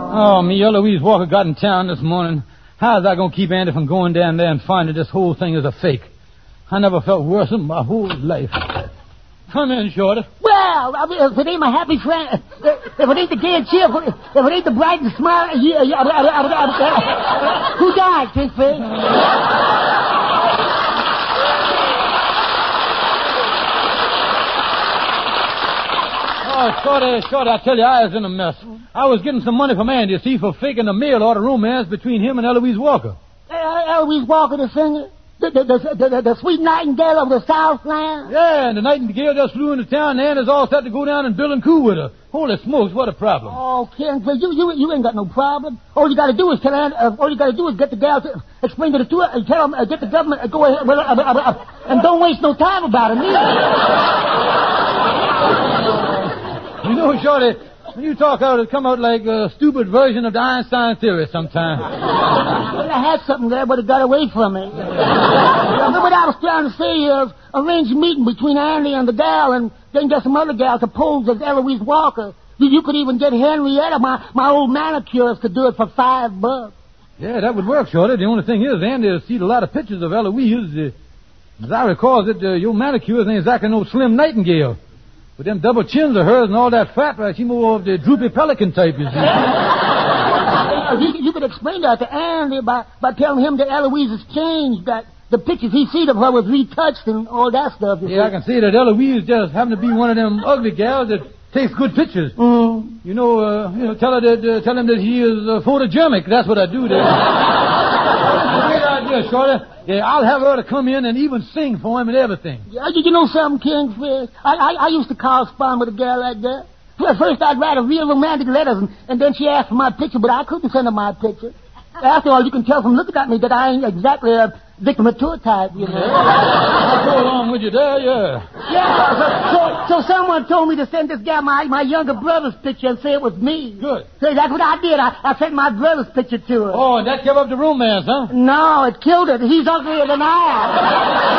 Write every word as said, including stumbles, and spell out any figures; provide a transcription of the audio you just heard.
Oh, me, Eloise Walker got in town this morning. How's I going to keep Andy from going down there and finding this whole thing is a fake? I never felt worse in my whole life. Come in, Shorty. Well, I mean, if it ain't my happy friend, if it ain't the gay and cheerful, if it ain't the bright and smiling, yeah, yeah, uh, uh, uh, uh, who died, Kingfish? Oh, Shorty, Shorty, I tell you, I was in a mess. I was getting some money from Andy, see, for faking a mail order romance between him and Eloise Walker. Uh, Eloise Walker, the singer? The, the, the, the, the sweet nightingale of the Southland? Yeah, and the nightingale just flew into town, and Andy's all set to go down and bill and coo with her. Holy smokes, what a problem. Oh, Kingfish, you, you, you ain't got no problem. All you gotta do is tell Andy, uh, all you gotta do is get the gal to explain to the two, uh, tell them, uh, get the government, uh, go ahead, well, uh, uh, uh, uh, and don't waste no time about it, neither. You know, Shorty, when you talk out, it come out like a stupid version of the Einstein theory sometimes. Well, I had something there, but it got away from me. What I was trying to say is arrange a meeting between Andy and the gal and then get some other gal to pose as Eloise Walker. You, you could even get Henrietta, my, my old manicurist, to do it for five bucks. Yeah, that would work, Shorty. The only thing is, Andy has seen a lot of pictures of Eloise. Uh, as I recall, that uh, your manicurist ain't exactly no slim nightingale. With them double chins of hers and all that fat, right, she more of the droopy pelican type, you see. you, you could explain that to Andy by, by telling him that Eloise has changed, that the pictures he seen of her was retouched and all that stuff. Yeah, see. I can see that Eloise just happened to be one of them ugly gals that takes good pictures. Mm. You know, uh, you know, tell her that, uh, tell him that he is uh, photogenic. That's what I do there. Great idea, Shorty. Yeah, I'll have her to come in and even sing for him and everything. Yeah, you know something, Kingfish? I, I, I used to correspond with a girl like that. Well, first I'd write her real romantic letters, and, and then she asked for my picture, but I couldn't send her my picture. After all, you can tell from looking at me that I ain't exactly a Victor Mature type, you know. I'll go along with you there, yeah. Yeah, so, so, so someone told me to send this guy my, my younger brother's picture and say it was me. Good. So that's what I did. I, I sent my brother's picture to her. Oh, and that kept up the romance, huh? No, it killed it. He's uglier than I am.